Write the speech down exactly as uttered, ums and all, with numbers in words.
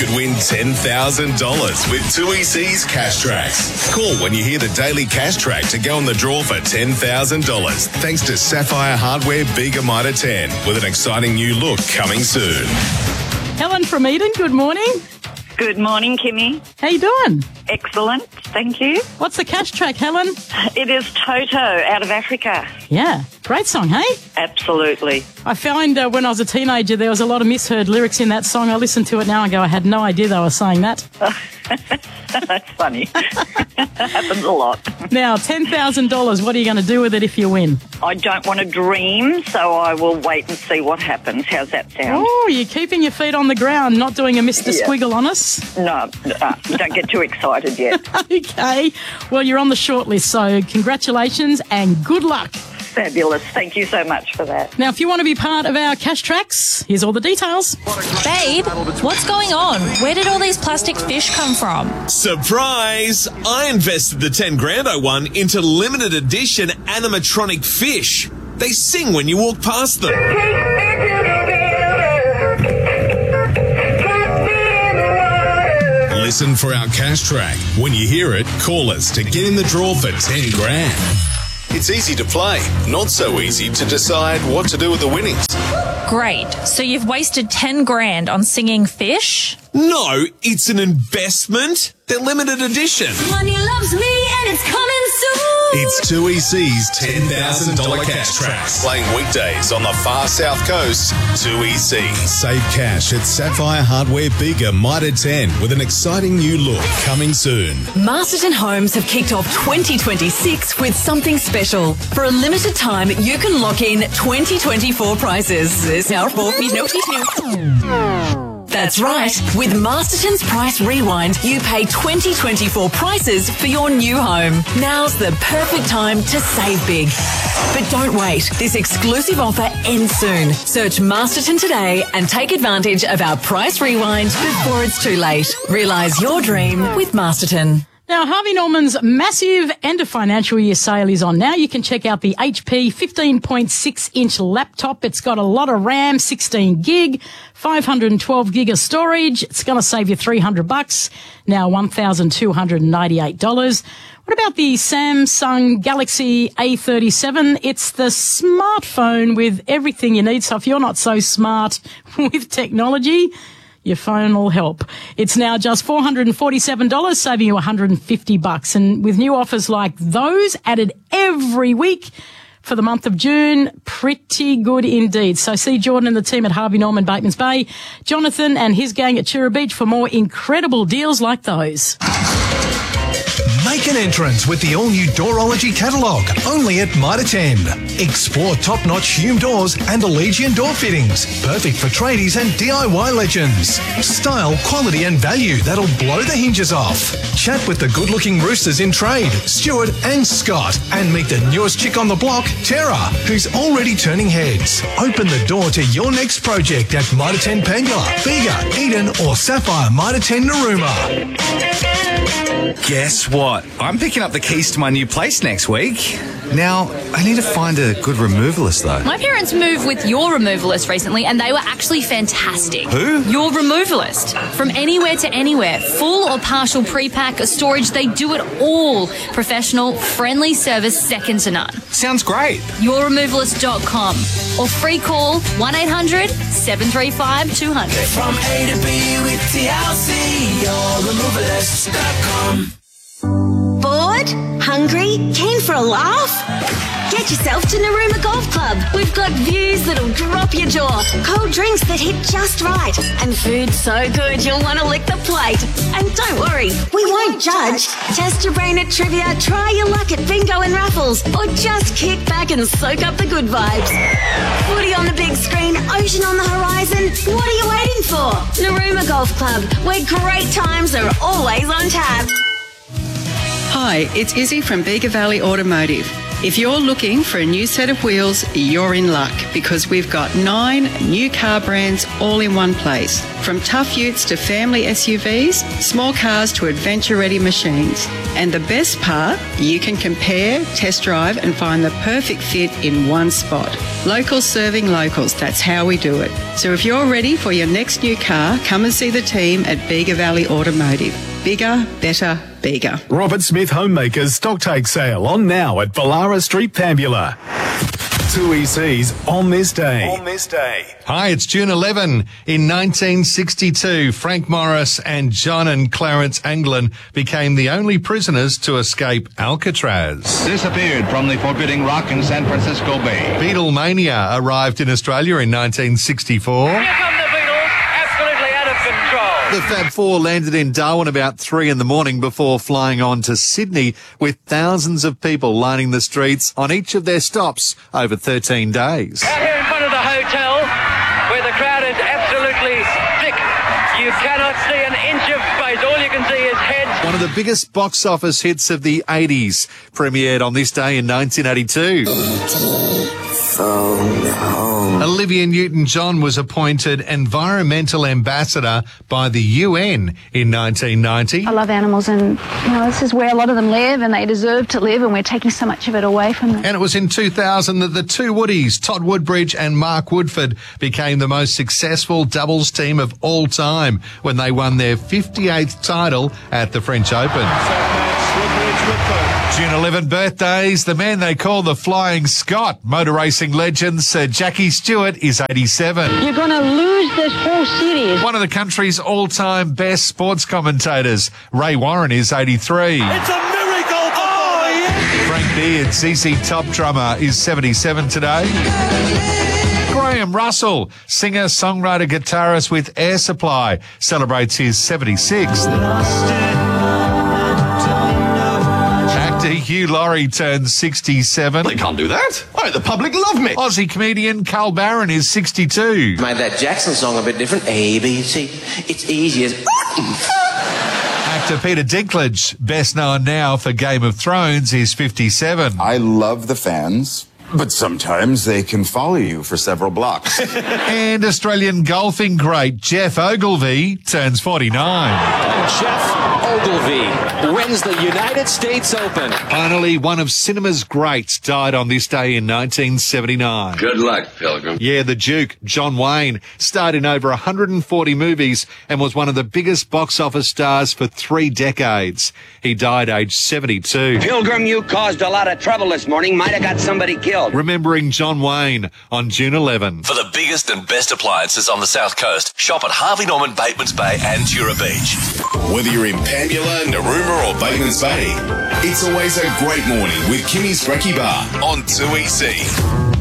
could win ten thousand dollars with two E C's Cash Tracks. Call when you hear the Daily Cash Track to go in the draw for ten thousand dollars. Thanks to Sapphire Hardware Bega Mitre ten, with an exciting new look coming soon. Helen from Eden, good morning. Good morning, Kimmy. How you doing? Excellent, thank you. What's the Cash Track, Helen? It is Toto out of Africa. Yeah, great song, hey? Absolutely. I find uh, when I was a teenager there was a lot of misheard lyrics in that song. I listen to it now and go, I had no idea they were saying that. That's funny. Happens a lot. Now, ten thousand dollars, what are you going to do with it if you win? I don't want to dream, so I will wait and see what happens. How's that sound? Oh, you're keeping your feet on the ground, not doing a Mister Yeah. Squiggle on us? No, no, don't get too excited yet. Okay. Well, you're on the shortlist, so congratulations and good luck. Fabulous. Thank you so much for that. Now, if you want to be part of our Cash Tracks, here's all the details. Babe, what's going on? Where did all these plastic fish come from? Surprise! I invested the ten grand I won into limited edition animatronic fish. They sing when you walk past them. Listen for our Cash Track. When you hear it, call us to get in the draw for ten grand. It's easy to play, not so easy to decide what to do with the winnings. Great. So you've wasted ten grand on singing fish? No, it's an investment. They're limited edition. Money loves me and it's coming soon. It's two E C's ten thousand dollars Cash Tracks. Playing weekdays on the far south coast. two E C. Save cash at Sapphire Hardware Bega Mitre ten with an exciting new look coming soon. Masterton Homes have kicked off twenty twenty-six with something special. For a limited time, you can lock in twenty twenty-four prices. This is our four feet no That's right. With Masterton's Price Rewind, you pay twenty twenty-four prices for your new home. Now's the perfect time to save big. But don't wait. This exclusive offer ends soon. Search Masterton today and take advantage of our Price Rewind before it's too late. Realise your dream with Masterton. Now, Harvey Norman's massive end of financial year sale is on now. You can check out the H P fifteen point six inch laptop. It's got a lot of RAM, sixteen gig, five hundred twelve gig of storage. It's going to save you three hundred bucks, now one thousand two hundred ninety-eight dollars. What about the Samsung Galaxy A thirty-seven? It's the smartphone with everything you need. So if you're not so smart with technology, your phone will help. It's now just four hundred forty-seven dollars, saving you one hundred fifty bucks. And with new offers like those added every week for the month of June, pretty good indeed. So see Jordan and the team at Harvey Norman Bateman's Bay, Jonathan and his gang at Chura Beach for more incredible deals like those. Make an entrance with the all-new Doorology catalogue, only at Mitre ten. Explore top-notch Hume doors and Allegiant door fittings, perfect for tradies and D I Y legends. Style, quality and value that'll blow the hinges off. Chat with the good-looking roosters in trade, Stuart and Scott, and meet the newest chick on the block, Tara, who's already turning heads. Open the door to your next project at Mitre ten Pangula, Bega, Eden or Sapphire Mitre ten Narooma. Guess what? I'm picking up the keys to my new place next week. Now, I need to find a good removalist, though. My parents moved with your removalist recently, and they were actually fantastic. Who? Your removalist. From anywhere to anywhere, full or partial pre-pack, storage, they do it all. Professional, friendly service, second to none. Sounds great. your removalist dot com or free call one eight hundred seven three five two hundred. From A to B with T L C, your removalist dot com. Bored? Hungry? Keen for a laugh? Get yourself to Narooma Golf Club. We've got views that'll drop your jaw, cold drinks that hit just right, and food so good you'll want to lick the plate. And don't worry, we won't judge. Test your brain at trivia, try your luck at bingo and raffles, or just kick back and soak up the good vibes. Footy on the big screen, ocean on the horizon. What are you waiting for? Narooma Golf Club, where great times are always on tap. Hi, it's Izzy from Bega Valley Automotive. If you're looking for a new set of wheels, you're in luck because we've got nine new car brands all in one place. From tough utes to family S U Vs, small cars to adventure-ready machines. And the best part, you can compare, test drive and find the perfect fit in one spot. Locals serving locals, that's how we do it. So if you're ready for your next new car, come and see the team at Bega Valley Automotive. Bigger, better, bigger. Robert Smith Homemakers Stocktake Sale on now at Ballara Street, Pambula. two E Cs on this day. On this day. Hi, it's June eleventh. In nineteen sixty-two, Frank Morris and John and Clarence Anglin became the only prisoners to escape Alcatraz. Disappeared from the forbidding rock in San Francisco Bay. Beatlemania arrived in Australia in nineteen sixty-four. Here come the Beatles, absolutely out of control. The Fab Four landed in Darwin about three in the morning before flying on to Sydney with thousands of people lining the streets on each of their stops over thirteen days. Out here in front of the hotel, where the crowd is absolutely thick, you cannot see an inch of space. All you can see is heads. One of the biggest box office hits of the eighties premiered on this day in nineteen eighty-two. Phone home. Olivia Newton-John was appointed Environmental Ambassador by the U N in nineteen ninety. I love animals and, you know, this is where a lot of them live and they deserve to live and we're taking so much of it away from them. And it was in two thousand that the two Woodies, Todd Woodbridge and Mark Woodford, became the most successful doubles team of all time when they won their fifty-eighth title at the French Open. June eleventh birthdays, the man they call the Flying Scot. Motor racing legend Sir Jackie Stewart is eighty-seven. You're going to lose this whole series. One of the country's all-time best sports commentators, Ray Warren, is eighty-three. It's a miracle! Oh, yeah! Frank Beard, Z Z Top drummer, is seventy-seven today. Graham Russell, singer, songwriter, guitarist with Air Supply, celebrates his seventy-sixth. Actor Hugh Laurie turns sixty-seven. They can't do that. Oh, the public love me. Aussie comedian Carl Barron is sixty-two. Made that Jackson song a bit different. A, B, C. It's easy as... Actor Peter Dinklage, best known now for Game of Thrones, is fifty-seven. I love the fans, but sometimes they can follow you for several blocks. And Australian golfing great Jeff Ogilvy turns forty-nine. And Jeff Ogilvy wins the United States Open. Finally, one of cinema's greats died on this day in nineteen seventy-nine. Good luck, Pilgrim. Yeah, the Duke, John Wayne, starred in over one hundred forty movies and was one of the biggest box office stars for three decades. He died aged seventy-two. Pilgrim, you caused a lot of trouble this morning. Might have got somebody killed. Remembering John Wayne on June eleventh. For the biggest and best appliances on the South Coast, shop at Harvey Norman, Batemans Bay and Tura Beach. Whether you're in Pambula, Narooma or Batemans Bay, it's always a great morning with Kimmy's Brekkie Bar on two E C.